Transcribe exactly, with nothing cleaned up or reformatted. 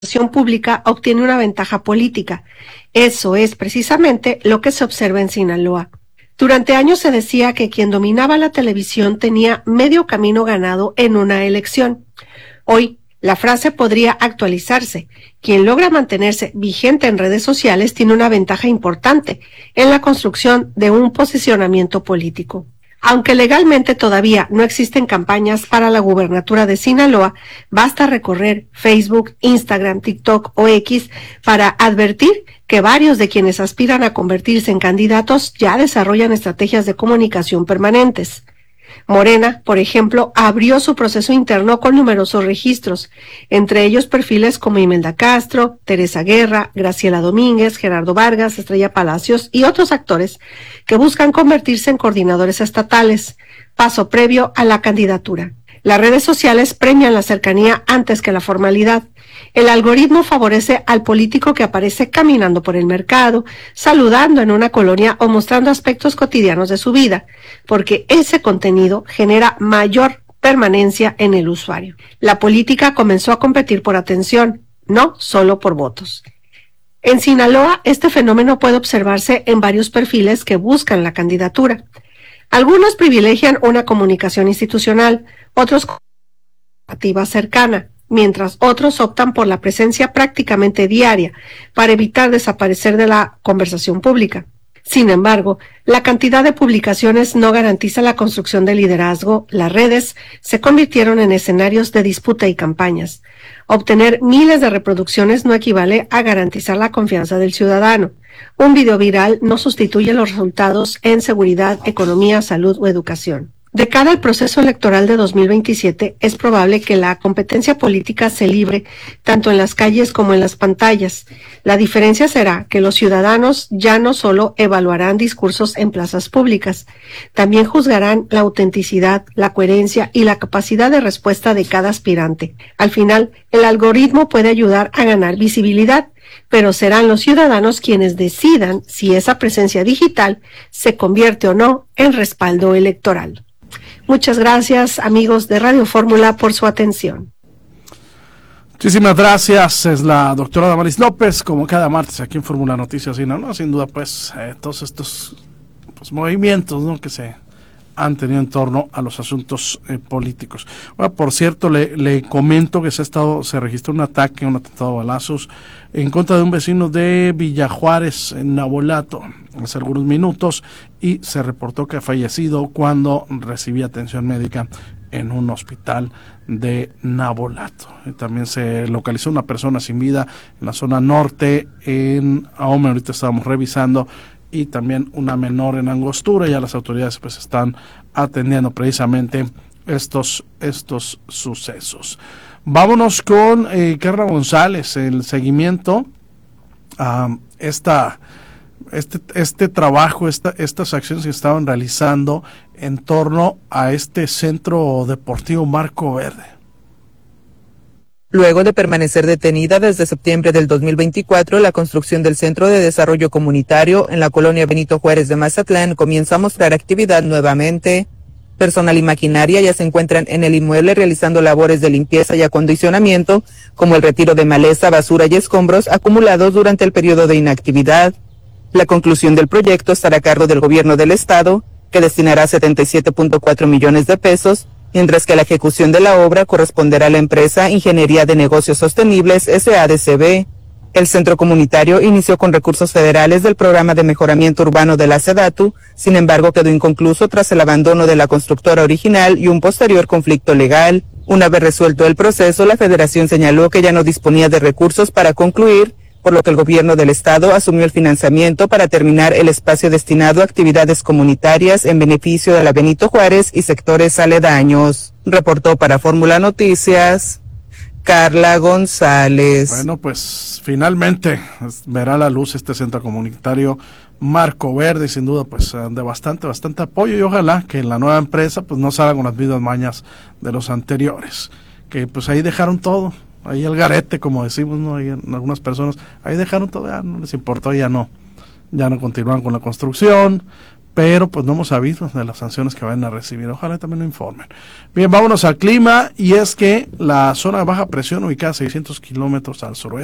pública obtiene una ventaja política. Eso es precisamente lo que se observa en Sinaloa. Durante años se decía que quien dominaba la televisión tenía medio camino ganado en una elección. Hoy, la frase podría actualizarse. Quien logra mantenerse vigente en redes sociales tiene una ventaja importante en la construcción de un posicionamiento político. Aunque legalmente todavía no existen campañas para la gubernatura de Sinaloa, basta recorrer Facebook, Instagram, TikTok o X para advertir que varios de quienes aspiran a convertirse en candidatos ya desarrollan estrategias de comunicación permanentes. Morena, por ejemplo, abrió su proceso interno con numerosos registros, entre ellos perfiles como Imelda Castro, Teresa Guerra, Graciela Domínguez, Gerardo Vargas, Estrella Palacios y otros actores que buscan convertirse en coordinadores estatales, paso previo a la candidatura. Las redes sociales premian la cercanía antes que la formalidad. El algoritmo favorece al político que aparece caminando por el mercado, saludando en una colonia o mostrando aspectos cotidianos de su vida, porque ese contenido genera mayor permanencia en el usuario. La política comenzó a competir por atención, no solo por votos. En Sinaloa, este fenómeno puede observarse en varios perfiles que buscan la candidatura. Algunos privilegian una comunicación institucional, otros comunicativa cercana, mientras otros optan por la presencia prácticamente diaria para evitar desaparecer de la conversación pública. Sin embargo, la cantidad de publicaciones no garantiza la construcción de liderazgo. Las redes se convirtieron en escenarios de disputa y campañas. Obtener miles de reproducciones no equivale a garantizar la confianza del ciudadano. Un video viral no sustituye los resultados en seguridad, economía, salud o educación. De cara al proceso electoral de dos mil veintisiete, es probable que la competencia política se libre tanto en las calles como en las pantallas. La diferencia será que los ciudadanos ya no solo evaluarán discursos en plazas públicas, también juzgarán la autenticidad, la coherencia y la capacidad de respuesta de cada aspirante. Al final, el algoritmo puede ayudar a ganar visibilidad, pero serán los ciudadanos quienes decidan si esa presencia digital se convierte o no en respaldo electoral. Muchas gracias, amigos de Radio Fórmula, por su atención. Muchísimas gracias, es la doctora Damaris López, como cada martes aquí en Fórmula Noticias, y no, no, sin duda, pues, eh, todos estos pues, movimientos, ¿no?, que se han tenido en torno a los asuntos eh, políticos. Bueno, por cierto, le, le comento que se ha estado, se registró un ataque, un atentado a balazos en contra de un vecino de Villajuárez, en Navolato, hace algunos minutos, y se reportó que ha fallecido cuando recibía atención médica en un hospital de Navolato. Y también se localizó una persona sin vida en la zona norte, en Ahome, ahorita estábamos revisando, y también una menor en Angostura. Ya las autoridades pues están atendiendo precisamente estos, estos sucesos. Vámonos con eh, Carla González, el seguimiento a esta, este, este trabajo, esta, estas acciones que estaban realizando en torno a este centro deportivo Marco Verde. Luego de permanecer detenida desde septiembre del dos mil veinticuatro, la construcción del Centro de Desarrollo Comunitario en la colonia Benito Juárez de Mazatlán comienza a mostrar actividad nuevamente. Personal y maquinaria ya se encuentran en el inmueble realizando labores de limpieza y acondicionamiento, como el retiro de maleza, basura y escombros acumulados durante el periodo de inactividad. La conclusión del proyecto estará a cargo del gobierno del estado, que destinará setenta y siete punto cuatro millones de pesos, mientras que la ejecución de la obra corresponderá a la empresa Ingeniería de Negocios Sostenibles S A D C B. El centro comunitario inició con recursos federales del Programa de Mejoramiento Urbano de la SEDATU, sin embargo quedó inconcluso tras el abandono de la constructora original y un posterior conflicto legal. Una vez resuelto el proceso, la federación señaló que ya no disponía de recursos para concluir, por lo que el gobierno del estado asumió el financiamiento para terminar el espacio destinado a actividades comunitarias en beneficio de la Benito Juárez y sectores aledaños. Reportó para Fórmula Noticias Carla González. Bueno, pues finalmente verá la luz este centro comunitario Marco Verde, sin duda pues de bastante, bastante apoyo, y ojalá que la nueva empresa pues no salga con las mismas mañas de los anteriores, que pues ahí dejaron todo, ahí el garete, como decimos, ¿no? Ahí en algunas personas, ahí dejaron todo, ya no les importó, ya no, ya no continuaron con la construcción, pero pues no hemos sabido de las sanciones que van a recibir. Ojalá también lo informen. Bien, vámonos al clima, y es que la zona de baja presión ubicada a seiscientos kilómetros al suroeste